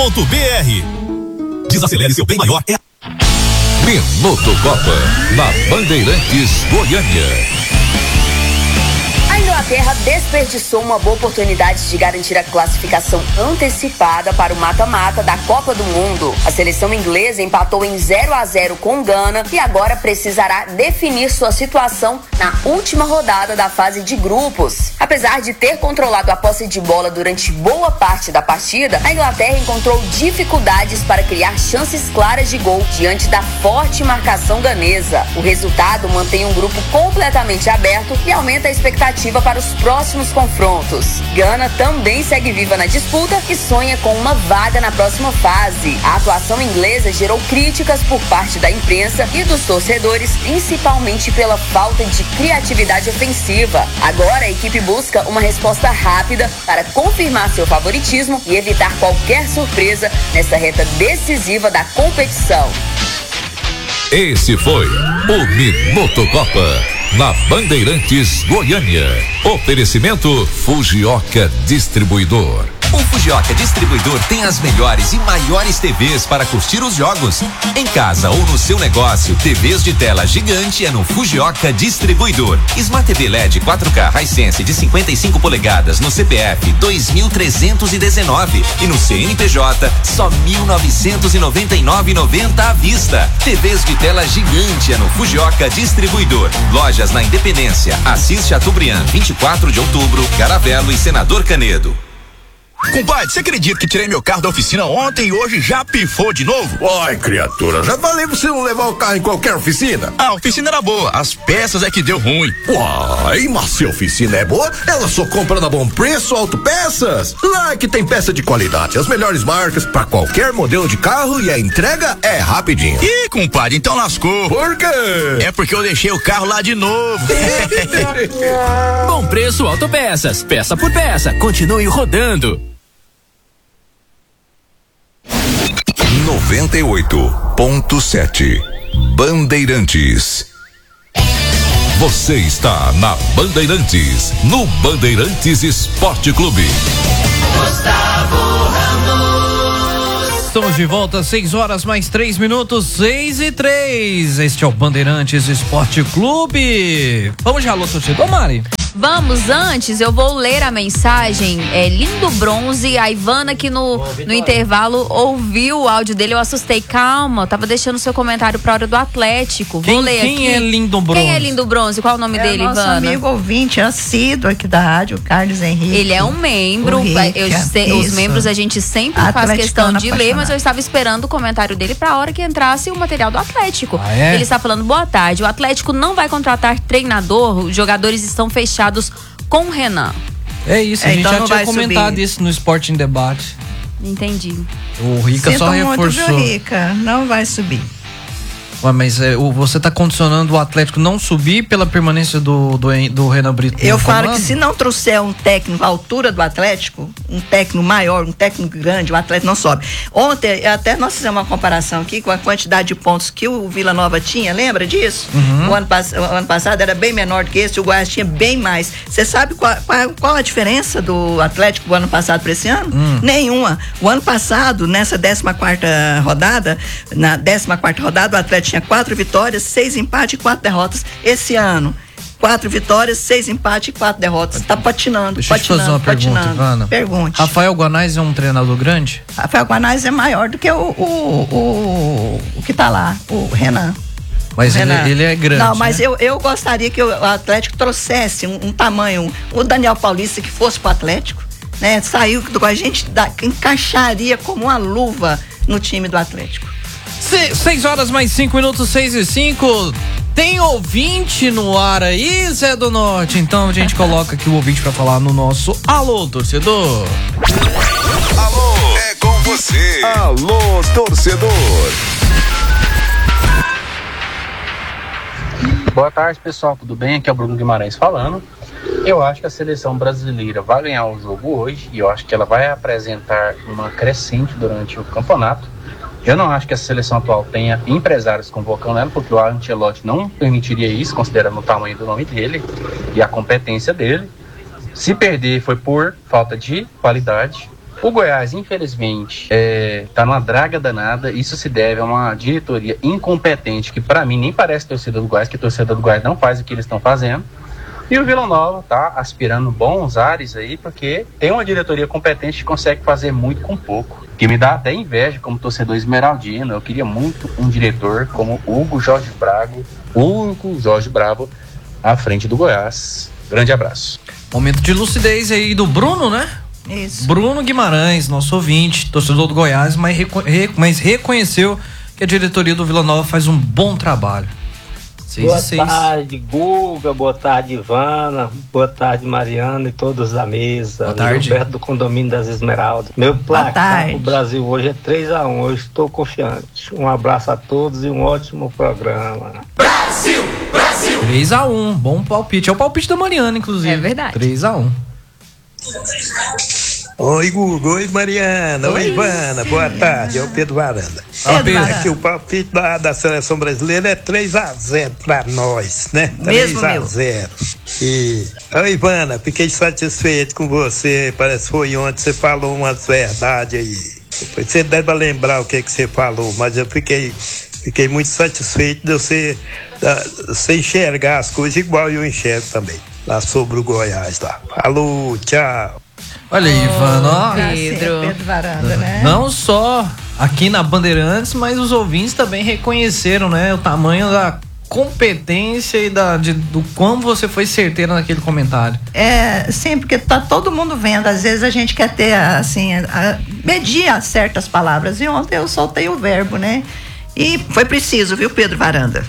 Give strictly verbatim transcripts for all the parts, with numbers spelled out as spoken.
Ponto B R. Desacelere seu bem maior. É... Minuto Copa, na Bandeirantes Goiânia. A Inglaterra desperdiçou uma boa oportunidade de garantir a classificação antecipada para o mata-mata da Copa do Mundo. A seleção inglesa empatou em zero a zero com Gana e agora precisará definir sua situação na última rodada da fase de grupos. Apesar de ter controlado a posse de bola durante boa parte da partida, a Inglaterra encontrou dificuldades para criar chances claras de gol diante da forte marcação ganesa. O resultado mantém um grupo completamente aberto e aumenta a expectativa para os próximos confrontos. Gana também segue viva na disputa e sonha com uma vaga na próxima fase. A atuação inglesa gerou críticas por parte da imprensa e dos torcedores, principalmente pela falta de criatividade ofensiva. Agora a equipe busca uma resposta rápida para confirmar seu favoritismo e evitar qualquer surpresa nesta reta decisiva da competição. Esse foi o Minuto Copa, na Bandeirantes Goiânia. Oferecimento Fujioka Distribuidor. O Fujioka Distribuidor tem as melhores e maiores T Vs para curtir os jogos. Em casa ou no seu negócio, T Vs de tela gigante é no Fujioka Distribuidor. Smart T V L E D quatro K Hisense de cinquenta e cinco polegadas no C P F dois mil trezentos e dezenove e no C N P J só mil novecentos e noventa e nove reais e noventa centavos à vista. T Vs de tela gigante é no Fujioka Distribuidor. Lojas na Independência, Assis Chateaubriand, vinte e quatro de outubro, Caravelo e Senador Canedo. Compadre, você acredita que tirei meu carro da oficina ontem e hoje já pifou de novo? Ai, criatura, já falei pra você não levar o carro em qualquer oficina. A oficina era boa, as peças é que deu ruim. Uai, mas se a oficina é boa, ela só compra na Bom Preço Autopeças. Lá que tem peça de qualidade, as melhores marcas pra qualquer modelo de carro e a entrega é rapidinho. Ih, compadre, então lascou. Por quê? É porque eu deixei o carro lá de novo. Bom Preço Autopeças, peça por peça, continue rodando. noventa e oito ponto sete Bandeirantes. Você está na Bandeirantes, no Bandeirantes Esporte Clube. Gustavo Ramos. Estamos de volta, seis horas mais três minutos, seis e três. Este é o Bandeirantes Esporte Clube. Vamos já, alô, torcedor, Mari? Vamos, antes eu vou ler a mensagem, é Lindo Bronze, a Ivana que no, no intervalo ouviu o áudio dele, eu assustei, calma, eu tava deixando seu comentário pra hora do Atlético, quem, vou ler quem aqui. Quem é Lindo Bronze? Quem é Lindo Bronze? Qual o nome é dele, nosso Ivana? Amigo ouvinte, assíduo aqui da rádio, Carlos Henrique. Ele é um membro, Rica, eu sei, os membros a gente sempre faz questão de ler, mas eu estava esperando o comentário dele pra hora que entrasse o material do Atlético. Ah, é? Ele está falando, boa tarde, o Atlético não vai contratar treinador, os jogadores estão fechados com o Renan. É isso, a é, gente então já tinha comentado subir. isso no Esporte em Debate. Entendi. O Rica Sinto só muito, reforçou. viu, Rica? Não vai subir. Ué, mas é, o, você tá condicionando o Atlético não subir pela permanência do, do, do Renan Brito? Eu falo comando? Que se não trouxer um técnico à altura do Atlético, um técnico maior, um técnico grande, o Atlético não sobe. Ontem, até nós fizemos uma comparação aqui com a quantidade de pontos que o Vila Nova tinha, lembra disso? Uhum. O, ano, o ano passado era bem menor do que esse, o Goiás tinha bem mais. Você sabe qual, qual, qual a diferença do Atlético do ano passado para esse ano? Hum. Nenhuma. O ano passado, nessa décima quarta rodada, na décima quarta rodada, o Atlético tinha quatro vitórias, seis empates e quatro derrotas. Esse ano, quatro vitórias, seis empates e quatro derrotas. Tá patinando, Deixa patinando, eu te fazer uma patinando. pergunta, Ivana. Pergunte. Rafael Guanais é um treinador grande? Rafael Guanais é maior do que o, o, o, o que tá lá, o Renan. Mas ele, ele é grande. Não, mas né? eu, eu gostaria que o Atlético trouxesse um, um tamanho, um, o Daniel Paulista que fosse pro Atlético, né? Saiu com a gente, da, encaixaria como uma luva no time do Atlético. Se, seis horas mais cinco minutos, seis e cinco. Tem ouvinte no ar aí, Zé do Norte? Então a gente coloca aqui o ouvinte pra falar no nosso Alô, torcedor. Alô, é com você. Alô, torcedor. Boa tarde, pessoal, tudo bem? Aqui é o Bruno Guimarães falando. Eu acho que a seleção brasileira vai ganhar o jogo hoje e eu acho que ela vai apresentar uma crescente durante o campeonato. Eu não acho que a seleção atual tenha empresários convocando ela, porque o Ancelotti não permitiria isso, considerando o tamanho do nome dele e a competência dele. Se perder foi por falta de qualidade. O Goiás, infelizmente, é, tá numa draga danada. Isso se deve a uma diretoria incompetente, que pra mim nem parece torcida do Goiás, que a torcida do Goiás não faz o que eles estão fazendo. E o Vila Nova tá aspirando bons ares aí, porque tem uma diretoria competente que consegue fazer muito com pouco. Que me dá até inveja como torcedor esmeraldino. Eu queria muito um diretor como Hugo Jorge Brago, Hugo Jorge Bravo, à frente do Goiás. Grande abraço. Momento de lucidez aí do Bruno, né? Isso. Bruno Guimarães, nosso ouvinte, torcedor do Goiás, mas, reco- re- mas reconheceu que a diretoria do Vila Nova faz um bom trabalho. Seis boa e seis. tarde, Guga, boa tarde, Ivana, boa tarde, Mariana e todos da mesa. Boa tarde. Perto do condomínio das Esmeraldas. Meu placar pro Brasil hoje é três a um, hoje estou confiante. Um abraço a todos e um ótimo programa. Brasil, Brasil. três a um, bom palpite. É o palpite da Mariana, inclusive. É verdade. três a um. Oi, Guga. Oi, Mariana. Oi, Oi Ivana. Boa tarde. É o Pedro Varanda. Pedro Pedro. Varanda. Aqui o palpite da, da seleção brasileira é três a zero pra nós, né? Mesmo três a zero. E, oi, Ivana, fiquei satisfeito com você. Parece que foi ontem você falou umas verdades aí. Depois você deve lembrar o que, que você falou, mas eu fiquei, fiquei muito satisfeito de você, de você enxergar as coisas igual eu enxergo também. Lá sobre o Goiás lá. Falou, tchau. Olha aí, Ivana, ó. Pedro. Pedro Varanda, né? Não só aqui na Bandeirantes, mas os ouvintes também reconheceram, né, o tamanho da competência e da, de, do quão você foi certeiro naquele comentário. É, sim, porque tá todo mundo vendo. Às vezes a gente quer ter, assim, a, a, medir certas palavras. E ontem eu soltei o verbo, né? E foi preciso, viu, Pedro Varanda?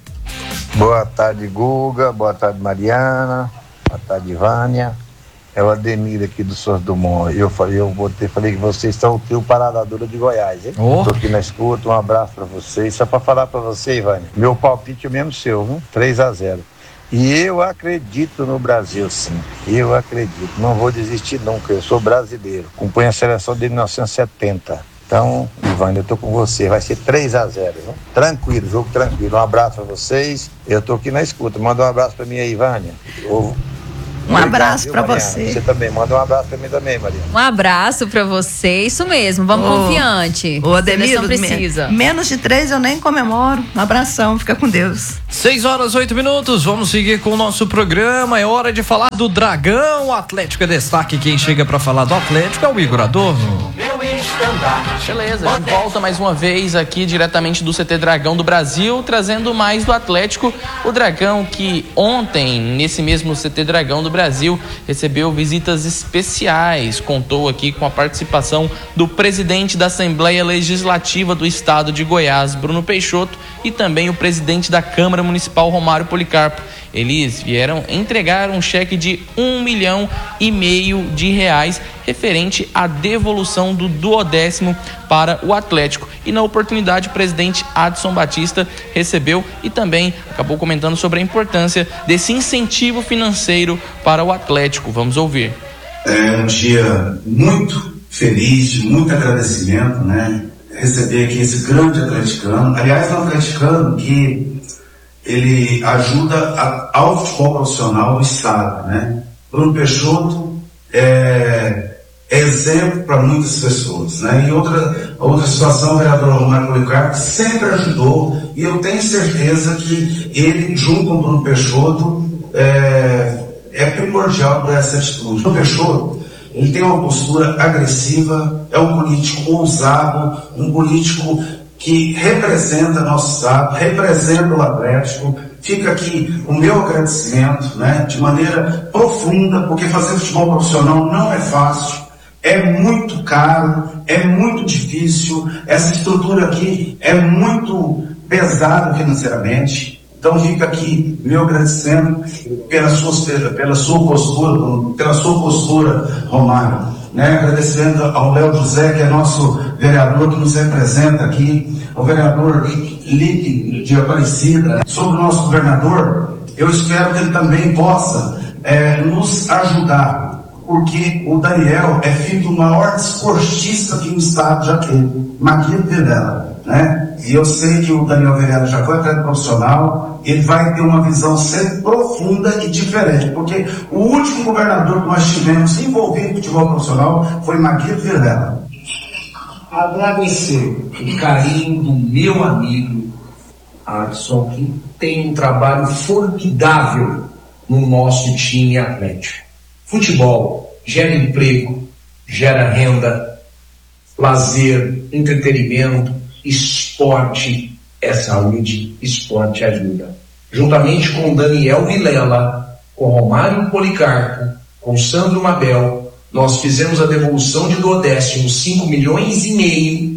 Boa tarde, Guga. Boa tarde, Mariana. Boa tarde, Vânia. É o Ademir aqui do Souza Dumont. Eu falei, eu botei, falei que vocês são o trio Parada Dura de Goiás, hein? Oh. Tô aqui na escuta, um abraço pra vocês. Só pra falar pra você, Ivânia, meu palpite é o mesmo seu, viu? três a zero. E eu acredito no Brasil, sim. Eu acredito. Não vou desistir nunca. Eu sou brasileiro. Acompanho a seleção de mil novecentos e setenta. Então, Ivânia, eu tô com você. Vai ser três a zero, viu? Tranquilo, jogo tranquilo. Um abraço pra vocês. Eu tô aqui na escuta. Manda um abraço pra mim aí, Ivânia. Eu... Um Obrigado, abraço para você. Você também, manda um abraço para mim também, Mariana. Um abraço para você, isso mesmo, vamos oh, confiante. Ô, Ademir, precisa. Me, menos de três eu nem comemoro. Um abração, fica com Deus. seis horas, oito minutos, vamos seguir com o nosso programa. É hora de falar do Dragão. O Atlético é destaque. Quem chega para falar do Atlético é o Igor Adorno. Beleza, de volta mais uma vez aqui diretamente do C T Dragão do Brasil, trazendo mais do Atlético. O Dragão que ontem, nesse mesmo C T Dragão do Brasil, recebeu visitas especiais, contou aqui com a participação do presidente da Assembleia Legislativa do Estado de Goiás, Bruno Peixoto, e também o presidente da Câmara Municipal, Romário Policarpo. Eles vieram entregar um cheque de um milhão e meio de reais referente à devolução do duodécimo para o Atlético. E na oportunidade o presidente Adson Batista recebeu e também acabou comentando sobre a importância desse incentivo financeiro para o Atlético. Vamos ouvir. É um dia muito feliz, de muito agradecimento, né? Receber aqui esse grande atleticano, aliás, um atleticano que ele ajuda a, ao futebol profissional do estado, né? Bruno Peixoto é, é exemplo para muitas pessoas, né? E outra, outra situação, o vereador Romário Policarpo sempre ajudou, e eu tenho certeza que ele, junto com o Bruno Peixoto, é, é primordial para essa atitude. O Bruno Peixoto, ele tem uma postura agressiva, é um político ousado, um político que representa nosso estado, representa o Atlético. Fica aqui o meu agradecimento, né, de maneira profunda, porque fazer futebol profissional não é fácil, é muito caro, é muito difícil, essa estrutura aqui é muito pesada financeiramente. Então fica aqui meu agradecimento pela sua, pela sua postura, pela sua postura, Romário. Né? Agradecendo ao Léo José, que é nosso vereador, que nos representa aqui, ao vereador Lique de Aparecida. Sobre o nosso governador, eu espero que ele também possa é, nos ajudar, porque o Daniel é filho do maior desportista que o estado já teve, Maguito Vilela, né? e eu sei que o Daniel Verela já foi atleta profissional, ele vai ter uma visão sempre profunda e diferente, porque o último governador que nós tivemos envolvido em futebol profissional foi Maguito Vilela. Agradecer o carinho do meu amigo Adson, que tem um trabalho formidável no nosso time atlético. Futebol gera emprego, gera renda, lazer, entretenimento, esporte é saúde, esporte ajuda. Juntamente com Daniel Vilela, com Romário Policarpo, com Sandro Mabel, nós fizemos a devolução de duodécimo, cinco milhões e meio,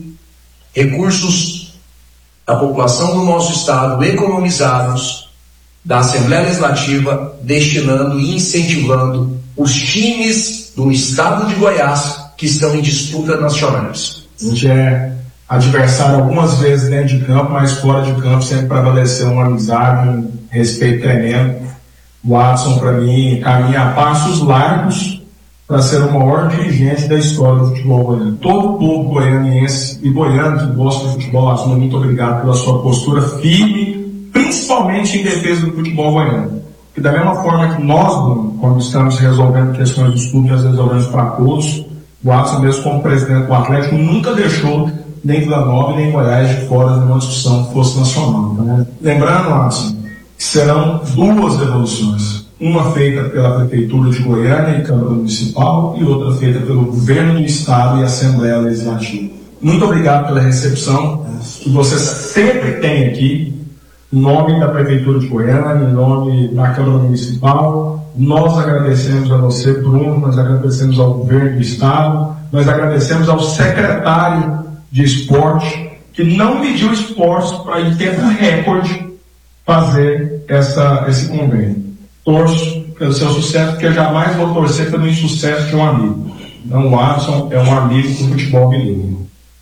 recursos da população do nosso estado economizados da Assembleia Legislativa, destinando e incentivando os times do estado de Goiás que estão em disputas nacionais. A gente é adversário algumas vezes dentro de campo, mas fora de campo sempre prevaleceu uma amizade, um respeito tremendo. O Watson, para mim, caminha a passos largos para ser o maior dirigente da história do futebol goiano. Todo o povo goianiense e goiano que gosta de futebol, Watson, muito obrigado pela sua postura firme, principalmente em defesa do futebol goiano. E da mesma forma que nós, quando estamos resolvendo questões dos clubes, nós resolvemos para todos, o Watson, mesmo como presidente do Atlético, nunca deixou nem Vila Nova nem Goiás de fora de uma discussão que fosse nacional. Né? Lembrando, Watson, que serão duas devoluções. Uma feita pela Prefeitura de Goiânia e Câmara Municipal e outra feita pelo Governo do Estado e Assembleia Legislativa. Muito obrigado pela recepção que você sempre tem aqui, em nome da Prefeitura de Goiânia, em nome da Câmara Municipal. Nós agradecemos a você, Bruno, nós agradecemos ao Governo do Estado, nós agradecemos ao secretário de Esporte, que não mediu esforço para, em tempo recorde, fazer essa, esse convênio. Torço pelo seu sucesso, porque eu jamais vou torcer pelo insucesso de um amigo. Então, o Adson é um amigo do futebol mineiro.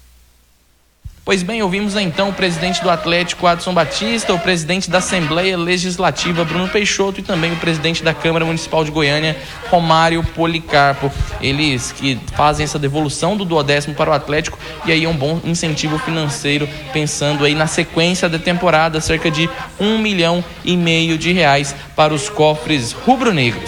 Pois bem, ouvimos então o presidente do Atlético, Adson Batista, o presidente da Assembleia Legislativa, Bruno Peixoto, e também o presidente da Câmara Municipal de Goiânia, Romário Policarpo. Eles que fazem essa devolução do duodécimo para o Atlético, e aí é um bom incentivo financeiro, pensando aí na sequência da temporada, cerca de um milhão e meio de reais para os cofres rubro-negros.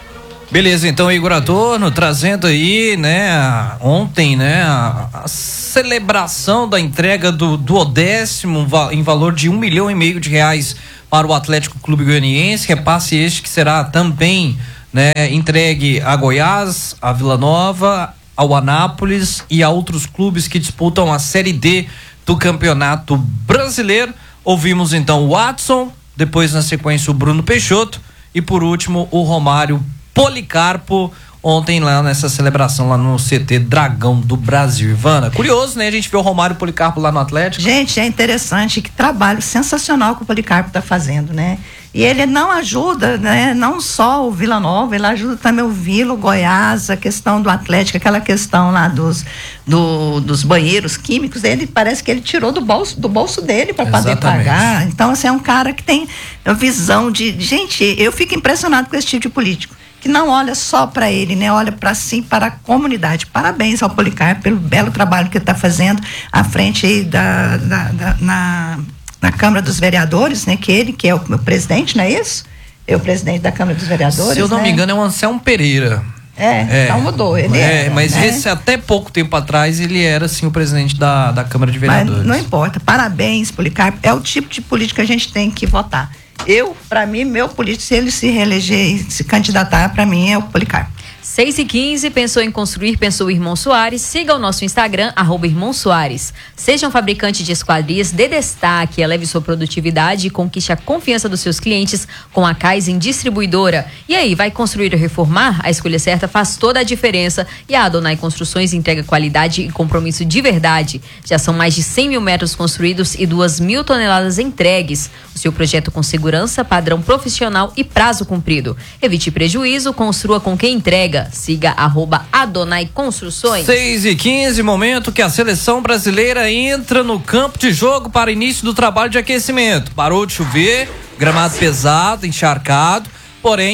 Beleza, então, Igor Adorno trazendo aí, né, ontem, né, a, a celebração da entrega do duodécimo em valor de um milhão e meio de reais para o Atlético Clube Goianiense, repasse este que será também, né, entregue a Goiás, a Vila Nova, ao Anápolis e a outros clubes que disputam a Série D do Campeonato Brasileiro. Ouvimos então o Watson, depois na sequência o Bruno Peixoto e por último o Romário Policarpo, ontem lá nessa celebração lá no C T Dragão do Brasil. Ivana, curioso, né? A gente vê o Romário Policarpo lá no Atlético. Gente, é interessante, que trabalho sensacional que o Policarpo está fazendo, né? E ele não ajuda, né? Não só o Vila Nova, ele ajuda também o Vila, o Goiás, a questão do Atlético, aquela questão lá dos, do, dos banheiros químicos, ele parece que ele tirou do bolso, do bolso dele para poder pagar. Então, assim, é um cara que tem a visão de... Gente, eu fico impressionado com esse tipo de político, que não olha só para ele, né? Olha para si, para a comunidade. Parabéns ao Policarpo pelo belo trabalho que ele está fazendo à frente aí da, da, da, na, na Câmara dos Vereadores, né? Que ele, que é o meu presidente, não é isso? É o presidente da Câmara dos Vereadores. Se eu não né? me engano, é o Anselmo Pereira. É, é, então mudou. Ele é, era, mas né? esse, até pouco tempo atrás ele era sim o presidente da, da Câmara de Vereadores. Mas não importa. Parabéns, Policarpo. É o tipo de político que a gente tem que votar. Eu, para mim, meu político, se ele se reeleger e se candidatar, para mim é o Policarpo. seis e quinze, pensou em construir, pensou o Irmão Soares. Siga o nosso Instagram, arroba Irmão Soares. Seja um fabricante de esquadrias, dê destaque, eleve sua produtividade e conquiste a confiança dos seus clientes com a Kaizen Distribuidora. E aí, vai construir ou reformar? A escolha certa faz toda a diferença e a Adonai Construções entrega qualidade e compromisso de verdade. Já são mais de cem mil metros construídos e duas mil toneladas entregues. O seu projeto com segurança, padrão profissional e prazo cumprido. Evite prejuízo, construa com quem entrega. Siga arroba Adonai Construções. seis e quinze, momento que a seleção brasileira entra no campo de jogo para início do trabalho de aquecimento. Parou de chover, gramado pesado, encharcado, porém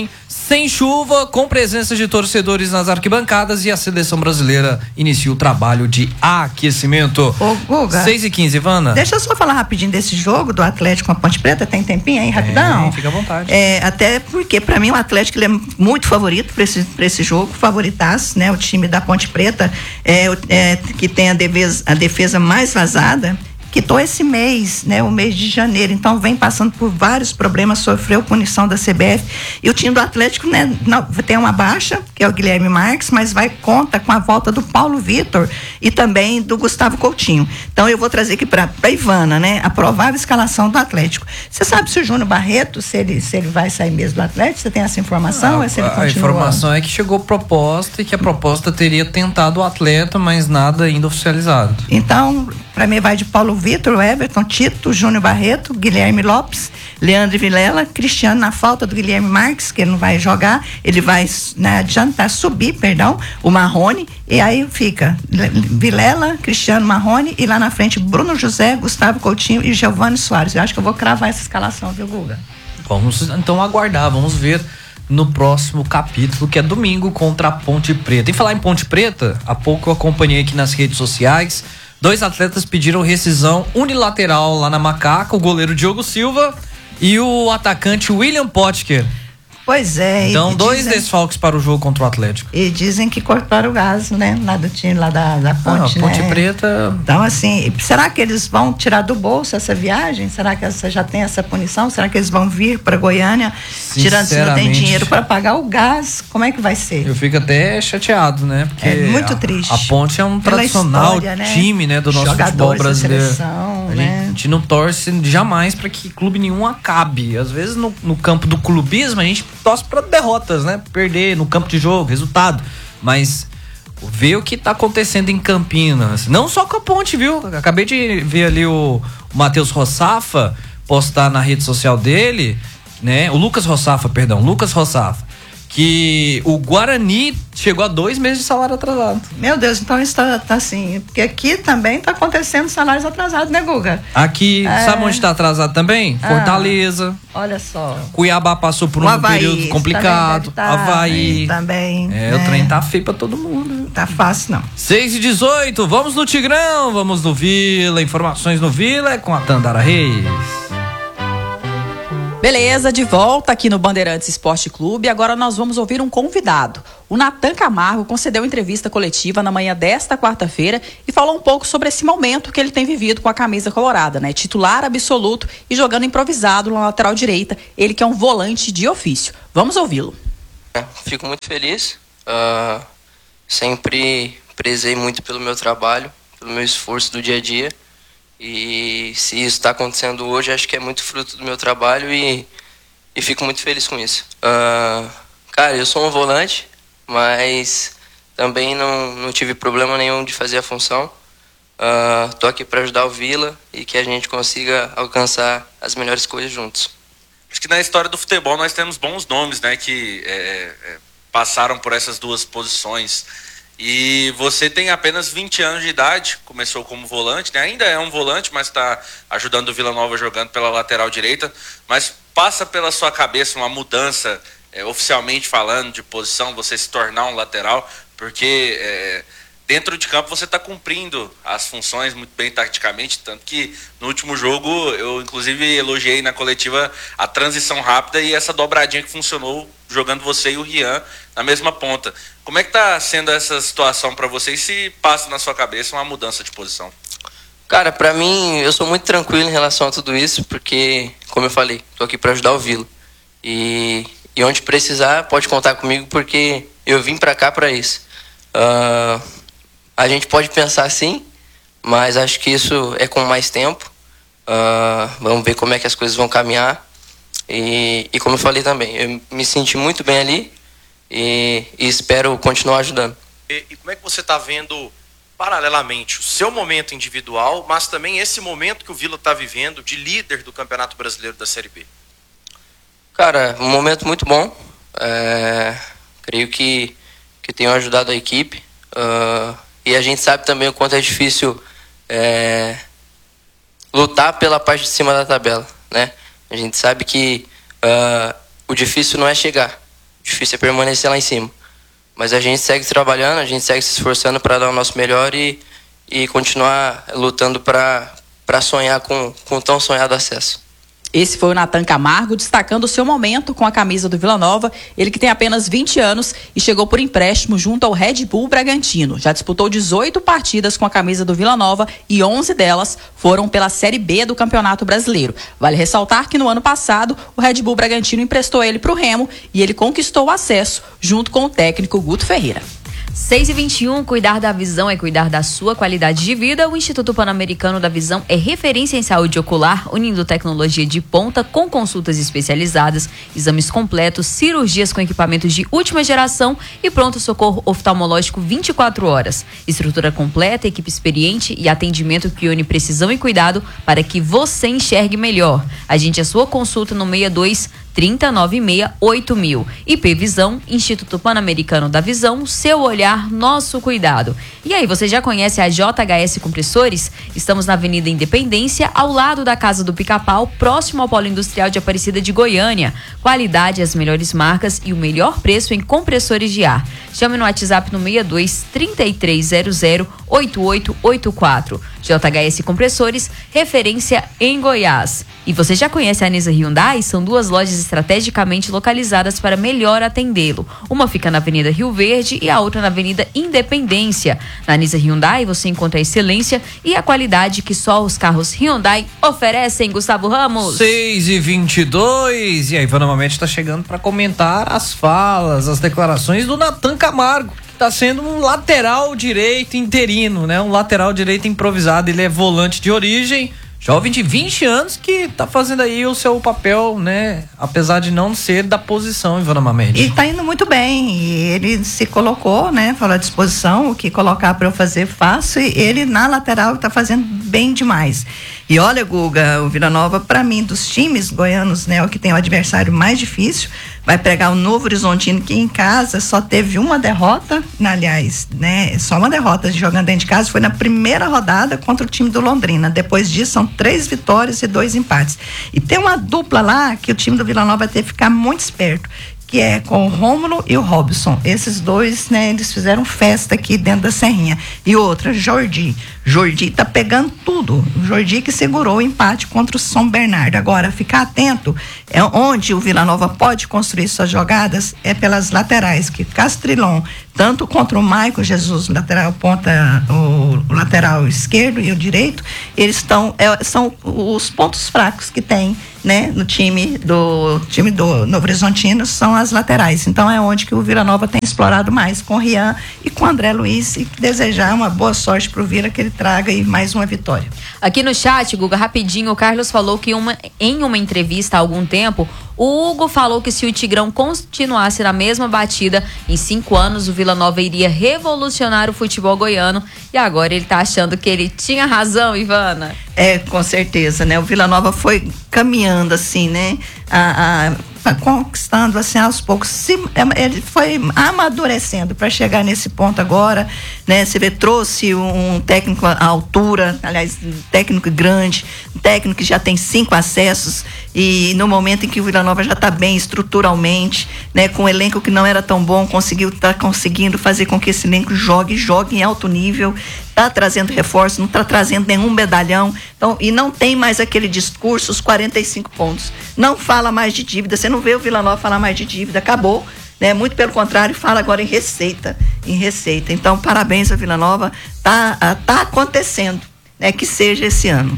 Sem chuva, com presença de torcedores nas arquibancadas, e a seleção brasileira inicia o trabalho de aquecimento. Ô, Guga. seis e quinze, Ivana. Deixa eu só falar rapidinho desse jogo do Atlético com a Ponte Preta. Tem tempinho aí, rapidão? É, fica à vontade. É, até porque, pra mim, o Atlético ele é muito favorito pra esse, pra esse jogo, favoritaço, né? O time da Ponte Preta, é, é, que tem a defesa, a defesa mais vazada, quitou esse mês, né, o mês de janeiro, então vem passando por vários problemas, sofreu punição da C B F, e o time do Atlético, né, não, tem uma baixa, que é o Guilherme Marques, mas vai conta com a volta do Paulo Vitor e também do Gustavo Coutinho. Então eu vou trazer aqui para a Ivana, né, a provável escalação do Atlético. Você sabe se o Júnior Barreto, se ele, se ele vai sair mesmo do Atlético? Você tem essa informação? Ah, ou se ele a continua? informação é que chegou proposta e que a proposta teria tentado o atleta, mas nada ainda oficializado. Então, para mim vai de Paulo Vitor, Everton, Tito, Júnior Barreto, Guilherme Lopes, Leandro Vilela, Cristiano na falta do Guilherme Marques, que ele não vai jogar, ele vai, né, adiantar, subir, perdão, o Marrone, e aí fica Vilela, Cristiano, Marrone, e lá na frente Bruno José, Gustavo Coutinho e Giovani Soares. Eu acho que eu vou cravar essa escalação, viu, Guga? Vamos então aguardar, vamos ver no próximo capítulo, que é domingo contra a Ponte Preta. Em falar em Ponte Preta, há pouco eu acompanhei aqui nas redes sociais. Dois atletas pediram rescisão unilateral lá na Macaca, o goleiro Diogo Silva e o atacante William Potker. Pois é. Então, dois dizem, desfalques para o jogo contra o Atlético. E dizem que cortaram o gás, né? Lá do time, lá da, da Ponte, ah, Ponte né? Preta. Então, assim, será que eles vão tirar do bolso essa viagem? Será que essa, já tem essa punição? Será que eles vão vir para Goiânia tirando se não tem dinheiro para pagar o gás? Como é que vai ser? Eu fico até chateado, né? Porque é muito a, triste. A Ponte é um Pela tradicional história, né? time, né, do nosso futebol brasileiro. Seleção, a né? gente não torce jamais para que clube nenhum acabe. Às vezes no, no campo do clubismo a gente torce para derrota. Né? Perder no campo de jogo, resultado. Mas ver o que tá acontecendo em Campinas. Não só com a Ponte, viu? Acabei de ver ali o, o Matheus Rossafa postar na rede social dele, né? O Lucas Rossafa, perdão, Lucas Rossafa, que o Guarani chegou a dois meses de salário atrasado. Meu Deus, então isso tá, tá assim, porque aqui também tá acontecendo salários atrasados, né, Guga? Aqui, é... sabe onde tá atrasado também? Ah, Fortaleza. Olha só. Cuiabá passou por um Havaí, período complicado. Tá, Havaí. Também. É, né? O trem tá feio pra todo mundo. Tá fácil, não. seis e dezoito, vamos no Tigrão, vamos no Vila. Informações no Vila é com a Tandara Reis. Beleza, de volta aqui no Bandeirantes Esporte Clube. Agora nós vamos ouvir um convidado. O Natan Camargo concedeu entrevista coletiva na manhã desta quarta-feira e falou um pouco sobre esse momento que ele tem vivido com a camisa colorada, né? Titular absoluto e jogando improvisado na lateral direita, ele que é um volante de ofício. Vamos ouvi-lo. É, fico muito feliz. Uh, sempre prezei muito pelo meu trabalho, pelo meu esforço do dia a dia. E se isso está acontecendo hoje, acho que é muito fruto do meu trabalho e, e fico muito feliz com isso. Uh, cara, eu sou um volante, mas também não, não tive problema nenhum de fazer a função. Uh, tô aqui para ajudar o Vila e que a gente consiga alcançar as melhores coisas juntos. Acho que na história do futebol nós temos bons nomes, né, que é, é, passaram por essas duas posições. E você tem apenas vinte anos de idade, começou como volante, né? Ainda é um volante, mas está ajudando o Vila Nova jogando pela lateral direita. Mas passa pela sua cabeça uma mudança, é, oficialmente falando, de posição, você se tornar um lateral, porque é, dentro de campo você está cumprindo as funções muito bem taticamente, tanto que no último jogo eu inclusive elogiei na coletiva a transição rápida e essa dobradinha que funcionou jogando você e o Rian na mesma ponta. Como é que está sendo essa situação para você e se passa na sua cabeça uma mudança de posição? Cara, para mim eu sou muito tranquilo em relação a tudo isso, porque, como eu falei, estou aqui para ajudar o Vila e, e onde precisar pode contar comigo, porque eu vim para cá para isso. Uh, A gente pode pensar assim, mas acho que isso é com mais tempo. Uh, vamos ver como é que as coisas vão caminhar. E, e como eu falei também, eu me senti muito bem ali e, e espero continuar ajudando. E, e como é que você está vendo, paralelamente, o seu momento individual, mas também esse momento que o Vila está vivendo de líder do Campeonato Brasileiro da Série B? Cara, um momento muito bom. É, creio que, que tenho ajudado a equipe. Uh, E a gente sabe também o quanto é difícil é, lutar pela parte de cima da tabela, né? A gente sabe que uh, o difícil não é chegar, difícil é permanecer lá em cima. Mas a gente segue trabalhando, a gente segue se esforçando para dar o nosso melhor e, e continuar lutando para sonhar com, com o tão sonhado acesso. Esse foi o Natan Camargo, destacando o seu momento com a camisa do Vila Nova. Ele que tem apenas vinte anos e chegou por empréstimo junto ao Red Bull Bragantino. Já disputou dezoito partidas com a camisa do Vila Nova e onze delas foram pela Série B do Campeonato Brasileiro. Vale ressaltar que no ano passado o Red Bull Bragantino emprestou ele para o Remo e ele conquistou o acesso junto com o técnico Guto Ferreira. seis e vinte e um, cuidar da visão é cuidar da sua qualidade de vida. O Instituto Pan-Americano da Visão é referência em saúde ocular, unindo tecnologia de ponta com consultas especializadas, exames completos, cirurgias com equipamentos de última geração e pronto-socorro oftalmológico vinte e quatro horas. Estrutura completa, equipe experiente e atendimento que une precisão e cuidado para que você enxergue melhor. Agende a sua consulta no seis dois, trinta, noventa e seis, oito mil. I P Visão, Instituto Pan-Americano da Visão, seu olhar, nosso cuidado. E aí, você já conhece a J H S Compressores? Estamos na Avenida Independência, ao lado da Casa do Pica-Pau, próximo ao Polo Industrial de Aparecida de Goiânia. Qualidade, as melhores marcas e o melhor preço em compressores de ar. Chame no WhatsApp no seis dois, trinta e três zero zero, oito oito oito quatro. J H S Compressores, referência em Goiás. E você já conhece a Nisa Hyundai? São duas lojas estrategicamente localizadas para melhor atendê-lo. Uma fica na Avenida Rio Verde e a outra na Avenida Independência. Na Nisa Hyundai você encontra a excelência e a qualidade que só os carros Hyundai oferecem. Gustavo Ramos. seis e vinte e dois. E aí, novamente está chegando para comentar as falas, as declarações do Natan Camargo. Tá sendo um lateral direito interino, né? Um lateral direito improvisado. Ele é volante de origem, jovem de vinte anos que tá fazendo aí o seu papel, né? Apesar de não ser da posição, Ivana Mamede. E tá indo muito bem. E ele se colocou, né? Falou à disposição, o que colocar para eu fazer, faço. E ele na lateral tá fazendo bem demais. E olha, Guga, o Vila Nova, para mim, dos times goianos, né? O que tem o adversário mais difícil. Vai pegar o Novo Horizontino, que em casa só teve uma derrota, aliás, né? Só uma derrota jogando dentro de casa, foi na primeira rodada contra o time do Londrina. Depois disso, são três vitórias e dois empates. E tem uma dupla lá que o time do Vila Nova vai ter que ficar muito esperto, que é com o Rômulo e o Robson. Esses dois, né, eles fizeram festa aqui dentro da Serrinha. E outra, Jordi. Jordi tá pegando tudo. O Jordi que segurou o empate contra o São Bernardo. Agora, ficar atento, é onde o Vila Nova pode construir suas jogadas é pelas laterais, que Castrilon, tanto contra o Maico Jesus, lateral ponta, o, o lateral esquerdo e o direito, eles estão, é, são os pontos fracos que tem, né, no time do time do Novo Horizontino, são as laterais. Então é onde que o Vila Nova tem explorado mais, com o Rian e com o André Luiz, e desejar uma boa sorte pro Vila, que ele traga aí mais uma vitória. Aqui no chat, Guga, rapidinho, o Carlos falou que uma, em uma entrevista há algum tempo, o Hugo falou que se o Tigrão continuasse na mesma batida, em cinco anos o Vila Nova iria revolucionar o futebol goiano. E agora ele tá achando que ele tinha razão, Ivana. É, com certeza, né? O Vila Nova foi caminhando assim, né? A, a, conquistando assim aos poucos. Se, ele foi amadurecendo para chegar nesse ponto agora, né? Você vê, trouxe um técnico à altura, aliás, um técnico grande, um técnico que já tem cinco acessos, e no momento em que o Vila Nova já está bem estruturalmente, né? Com um elenco que não era tão bom, conseguiu, tá conseguindo fazer com que esse elenco jogue, jogue em alto nível. Está trazendo reforço, não está trazendo nenhum medalhão, então, e não tem mais aquele discurso, os quarenta e cinco pontos, não fala mais de dívida, você não vê o Vila Nova falar mais de dívida, acabou, né? Muito pelo contrário, fala agora em receita, em receita, então parabéns ao Vila Nova, tá, tá acontecendo, né? Que seja esse ano.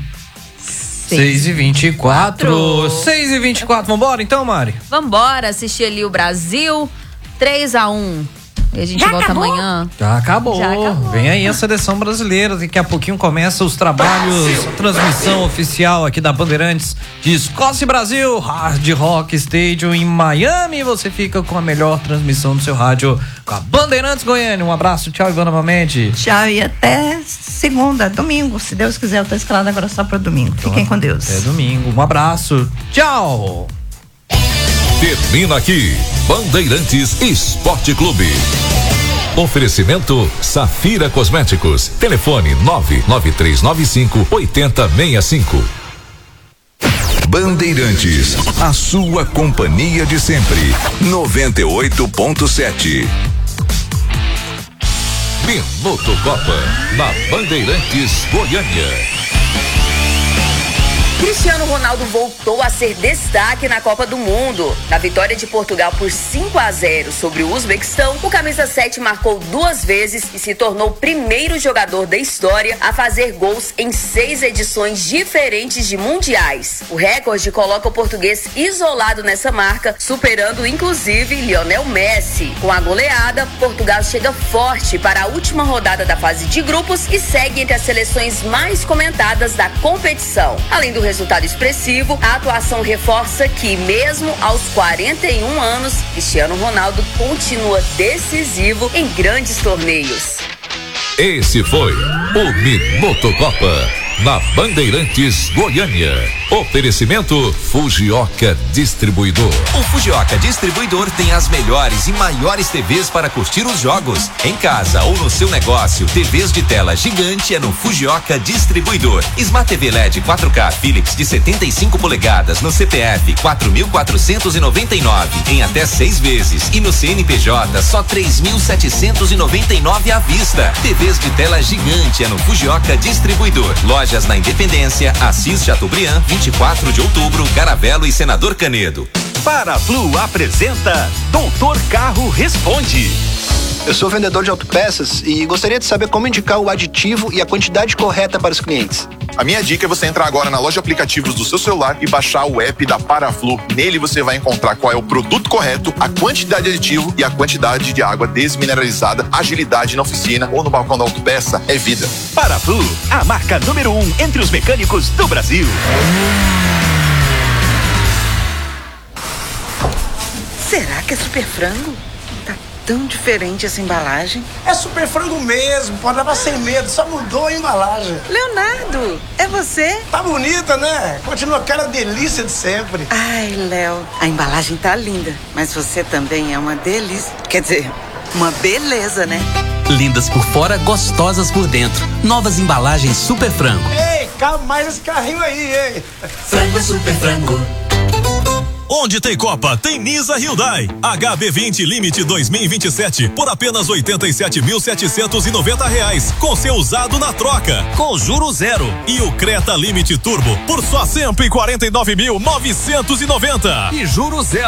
seis e vinte e quatro. seis e vinte e quatro, vambora então, Mari? Vambora assistir ali o Brasil, três a um. E a gente Já volta acabou? amanhã. Já acabou. Já acabou. Vem aí a seleção brasileira. Daqui a pouquinho começa os trabalhos, a transmissão oficial aqui da Bandeirantes de Escócia e Brasil, Hard Rock Stadium em Miami. Você fica com a melhor transmissão do seu rádio com a Bandeirantes Goiânia. Um abraço, tchau, Ivana Mamede. Tchau, e até segunda, domingo. Se Deus quiser, eu tô escalado agora só para domingo. Fiquem com Deus. Até domingo. Um abraço. Tchau. Termina aqui Bandeirantes Esporte Clube. Oferecimento Safira Cosméticos. Telefone nove nove três nove cinco oito zero seis cinco. Bandeirantes, a sua companhia de sempre. noventa e oito ponto sete. Minuto Copa, na Bandeirantes Goiânia. Cristiano Ronaldo voltou a ser destaque na Copa do Mundo. Na vitória de Portugal por cinco a zero sobre o Uzbequistão, o camisa sete marcou duas vezes e se tornou o primeiro jogador da história a fazer gols em seis edições diferentes de mundiais. O recorde coloca o português isolado nessa marca, superando inclusive Lionel Messi. Com a goleada, Portugal chega forte para a última rodada da fase de grupos e segue entre as seleções mais comentadas da competição. Além do resultado expressivo, a atuação reforça que, mesmo aos quarenta e um anos, Cristiano Ronaldo continua decisivo em grandes torneios. Esse foi o Minuto Copa, na Bandeirantes Goiânia. Oferecimento Fujioka Distribuidor. O Fujioka Distribuidor tem as melhores e maiores T Vs para curtir os jogos. Em casa ou no seu negócio, T Vs de tela gigante é no Fujioka Distribuidor. Smart T V L E D quatro K Philips de setenta e cinco polegadas no C P F quatro mil quatrocentos e noventa e nove em até seis vezes e no C N P J só três mil setecentos e noventa e nove à vista. T Vs de tela gigante é no Fujioka Distribuidor. Lojas na Independência, Assis Chateaubriand, vinte e quatro de outubro, Caravelo e Senador Canedo. Paraflu apresenta Doutor Carro Responde. Eu sou vendedor de autopeças e gostaria de saber como indicar o aditivo e a quantidade correta para os clientes. A minha dica é você entrar agora na loja de aplicativos do seu celular e baixar o app da Paraflu. Nele você vai encontrar qual é o produto correto, a quantidade de aditivo e a quantidade de água desmineralizada. Agilidade na oficina ou no balcão da autopeça é vida. Paraflu, a marca número um entre os mecânicos do Brasil. Será que é super frango? Tá tão diferente essa embalagem. É super frango mesmo, pode levar sem medo, só mudou a embalagem. Leonardo, é você? Tá bonita, né? Continua aquela delícia de sempre. Ai, Léo, a embalagem tá linda, mas você também é uma delícia. Quer dizer, uma beleza, né? Lindas por fora, gostosas por dentro. Novas embalagens Super Frango. Ei, cabe mais esse carrinho aí, hein? Frango Super Frango. Onde tem Copa, tem Nisa Hyundai. H B vinte Limite dois mil e vinte e sete por apenas oitenta e sete mil setecentos e noventa reais, com seu usado na troca, com juro zero. E o Creta Limite Turbo por só cento e quarenta e nove mil novecentos e noventa e juro zero.